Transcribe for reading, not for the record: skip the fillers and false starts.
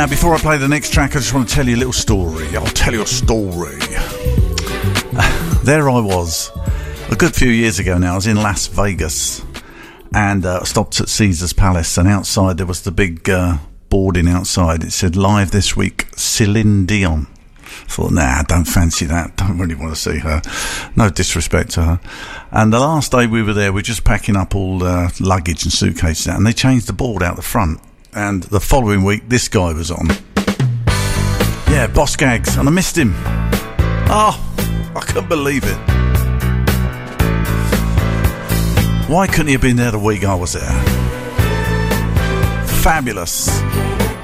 Now, before I play the next track, I just want to tell you a little story. I'll tell you a story. There I was, a good few years ago now. I was in Las Vegas and stopped at Caesar's Palace, and outside there was the big boarding outside. It said, live this week, Celine Dion. I thought, nah, I don't fancy that. Don't really want to see her. No disrespect to her. And the last day we were there, we were just packing up all luggage and suitcases out, and they changed the board out the front. And the following week, this guy was on. Yeah, Boss Gags, and I missed him. Oh, I couldn't believe it. Why couldn't he have been there the week I was there? Fabulous.